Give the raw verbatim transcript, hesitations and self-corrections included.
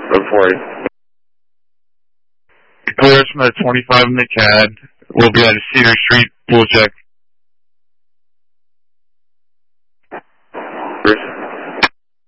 Road forty. Clears from the twenty-five in the C A D. We'll be at Cedar Street, Bull Check.